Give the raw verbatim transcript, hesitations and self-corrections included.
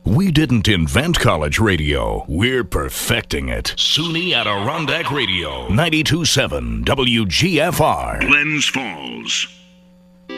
We didn't invent college radio. We're perfecting it. SUNY Adirondack Radio, ninety-two point seven W G F R. Glens Falls.